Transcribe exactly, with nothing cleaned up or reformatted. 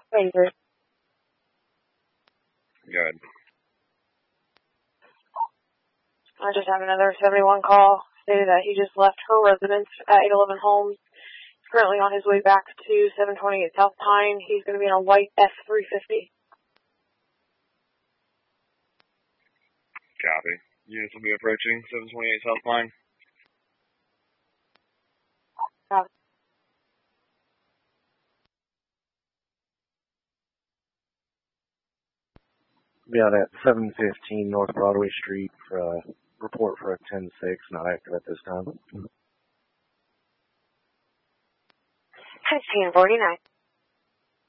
eighty-three. Good. I just have another seventy-one call stating that he just left her residence at eight eleven Holmes. He's currently on his way back to seven twenty-eight South Pine. He's going to be in a white F three fifty. Copy. Units will be approaching seven twenty-eight South Pine. Copy. Be out at seven fifteen North Broadway Street for a report for a ten six, not active at this time. fifteen forty-nine.